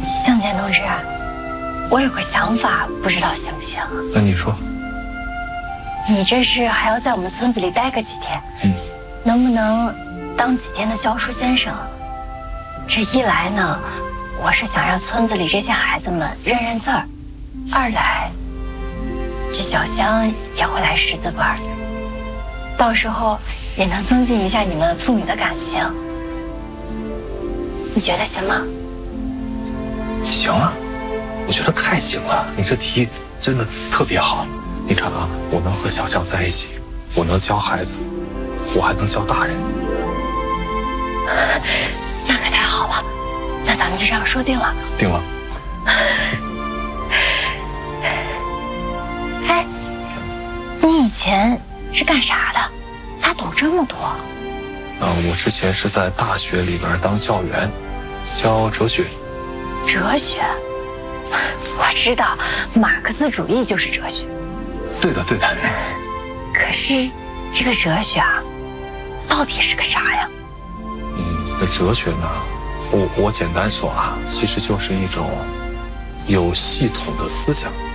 向前同志，我有个想法，不知道行不行？ 那你说。 你这是还要在我们村子里待个几天？能不能当几天的教书先生？这一来呢，我是想让村子里这些孩子们认认字儿；二来，这小香也会来识字班的，到时候也能增进一下你们父女的感情。你觉得行吗？ 行啊，我觉得太行了，你这提议真的特别好。你看啊，我能和小香在一起，我能教孩子，我还能教大人。 那可太好了，那咱们就这样说定了。 定了。 哎，你以前是干啥的？咋懂这么多？ 我之前是在大学里边当教员，教哲学。 哲学？我知道，马克思主义就是哲学。 对的，对的。 可是，这个哲学啊，到底是个啥呀？ 这哲学呢，我简单说啊，其实就是一种有系统的思想。